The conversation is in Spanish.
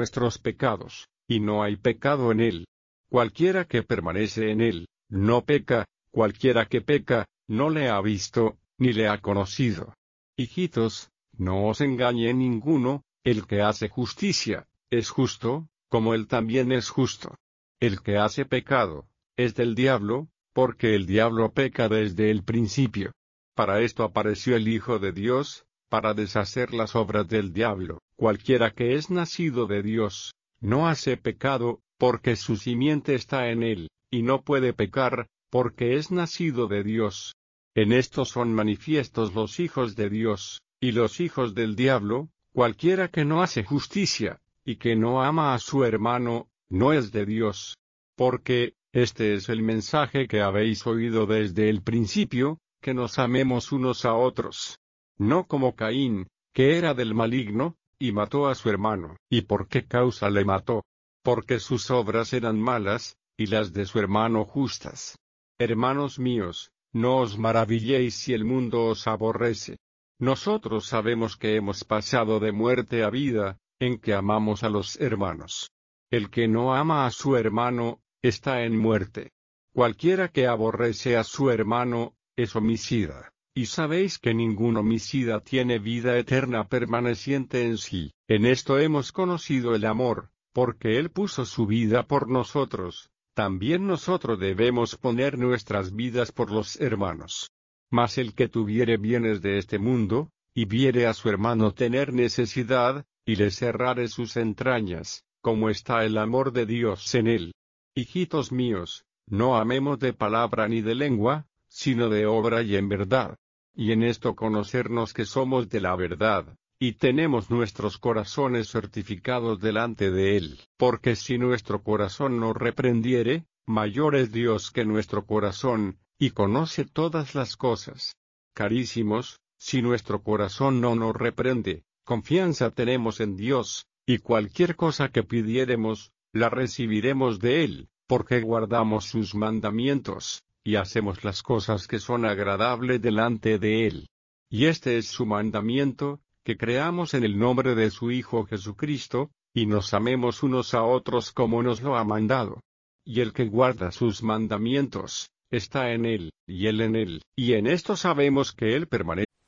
nuestros pecados, y no hay pecado en él. Cualquiera que permanece en él, no peca; cualquiera que peca, no le ha visto, ni le ha conocido. Hijitos, no os engañe ninguno; el que hace justicia, es justo, como él también es justo. El que hace pecado, es del diablo, porque el diablo peca desde el principio. Para esto apareció el Hijo de Dios, para deshacer las obras del diablo. Cualquiera que es nacido de Dios, no hace pecado, porque su simiente está en él, y no puede pecar, porque es nacido de Dios. En esto son manifiestos los hijos de Dios, y los hijos del diablo. Cualquiera que no hace justicia, y que no ama a su hermano, no es de Dios. Porque, este es el mensaje que habéis oído desde el principio, que nos amemos unos a otros. No como Caín, que era del maligno, y mató a su hermano. ¿Y por qué causa le mató? Porque sus obras eran malas, y las de su hermano justas. Hermanos míos, no os maravilléis si el mundo os aborrece. Nosotros sabemos que hemos pasado de muerte a vida, en que amamos a los hermanos. El que no ama a su hermano, está en muerte. Cualquiera que aborrece a su hermano, es homicida. Y sabéis que ningún homicida tiene vida eterna permaneciente en sí. En esto hemos conocido el amor, porque Él puso su vida por nosotros. También nosotros debemos poner nuestras vidas por los hermanos. Mas el que tuviere bienes de este mundo, y viere a su hermano tener necesidad, y le cerrare sus entrañas, ¿cómo está el amor de Dios en él? Hijitos míos, no amemos de palabra ni de lengua, sino de obra y en verdad. Y en esto conocernos que somos de la verdad, y tenemos nuestros corazones certificados delante de Él. Porque si nuestro corazón nos reprendiere, mayor es Dios que nuestro corazón, y conoce todas las cosas. Carísimos, si nuestro corazón no nos reprende, confianza tenemos en Dios, y cualquier cosa que pidiéremos, la recibiremos de Él, porque guardamos sus mandamientos, y hacemos las cosas que son agradables delante de Él. Y este es su mandamiento, que creamos en el nombre de su Hijo Jesucristo, y nos amemos unos a otros como nos lo ha mandado. Y el que guarda sus mandamientos, está en Él, y Él en él. Y en esto sabemos que Él permanece.